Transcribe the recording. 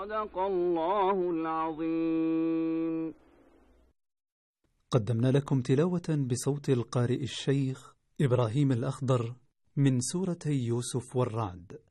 صدق الله العظيم. قدمنا لكم تلاوة بصوت القارئ الشيخ إبراهيم الأخضر من سورة يوسف والرعد.